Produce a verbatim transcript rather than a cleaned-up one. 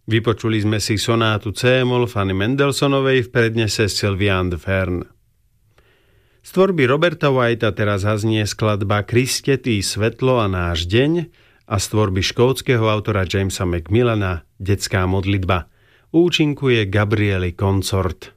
Vypočuli sme si sonátu C-moll Fanny Mendelssohnovej v prednese Sylviane de Fern. Z tvorby Roberta Whitea teraz zaznie skladba Kriste, ty svetlo a náš deň a z tvorby škótskeho autora Jamesa Macmillana Detská modlitba. Účinkuje Gabrieli Consort.